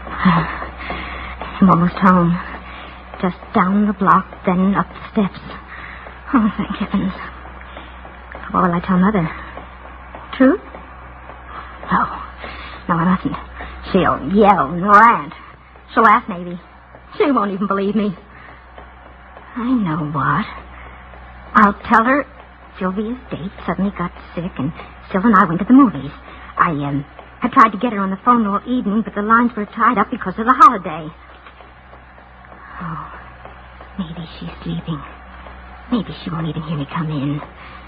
I'm almost home. Just down the block, then up the steps. Oh, thank heavens. What will I tell Mother? Truth? No, I mustn't. She'll yell and rant. She'll laugh, maybe. She won't even believe me. I know what. I'll tell her Sylvia's date suddenly got sick, and Syl and I went to the movies. I tried to get her on the phone all evening, but the lines were tied up because of the holiday. Oh, maybe she's sleeping. Maybe she won't even hear me come in.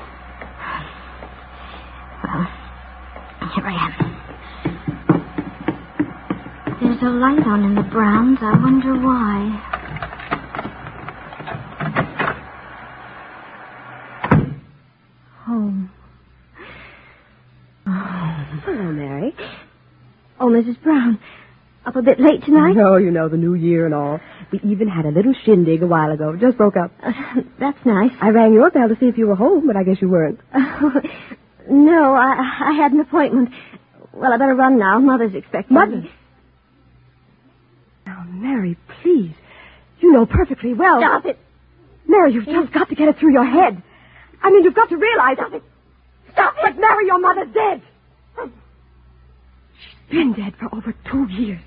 Well, here I am. There's a light on in the Browns. I wonder why. Home. Hello, Mary. Oh, Mrs. Brown. Up a bit late tonight? No, you know, the new year and all. We even had a little shindig a while ago. Just broke up. That's nice. I rang your bell to see if you were home, but I guess you weren't. No, I had an appointment. Well, I better run now. Mother's expecting me. Now, Mary, please. You know perfectly well. Stop it. Mary, you've just got to get it through your head. I mean, you've got to realize... Stop it. Stop it. But, Mary, your mother's dead. She's been dead for over 2 years.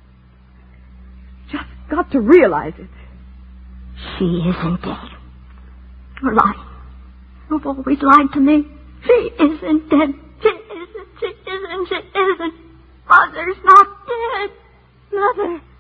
Just got to realize it. She isn't dead. You're lying. You've always lied to me. She isn't dead. She isn't. Mother's not dead. Mother.